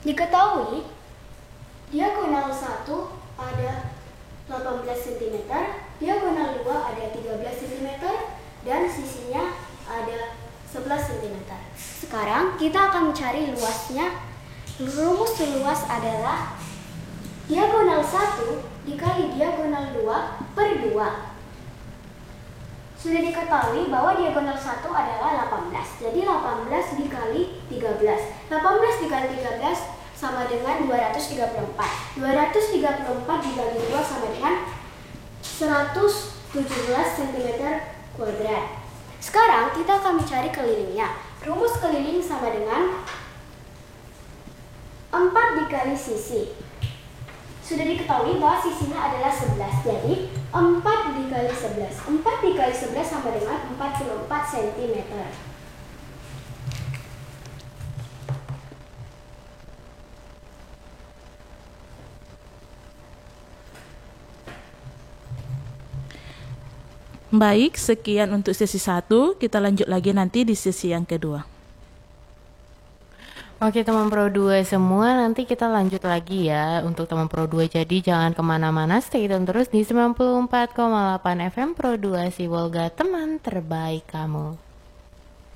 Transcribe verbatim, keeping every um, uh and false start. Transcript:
Diketahui diagonal satu ada delapan belas sentimeter, diagonal dua ada tiga belas sentimeter, dan sisinya ada sebelas sentimeter. Sekarang kita akan mencari luasnya. Rumus luas adalah diagonal satu dikali diagonal dua per dua. Sudah diketahui bahwa diagonal satu adalah delapan belas. Jadi delapan belas dikali tiga belas. delapan belas dikali tiga belas sama dengan dua ratus tiga puluh empat. dua ratus tiga puluh empat dibagi dua sama dengan seratus tujuh belas sentimeter kuadrat. Sekarang kita akan mencari kelilingnya. Rumus keliling sama dengan empat dikali sisi. Sudah diketahui bahwa sisinya adalah sebelas. Jadi empat dikali sebelas. empat dikali sebelas sama dengan empat puluh empat sentimeter. Baik, sekian untuk sesi satu. Kita lanjut lagi nanti di sesi yang kedua. Oke teman Pro dua semua, nanti kita lanjut lagi ya untuk teman Pro dua. Jadi jangan kemana-mana, stay tune terus di sembilan puluh empat koma delapan F M Pro dua Sibolga, teman terbaik kamu.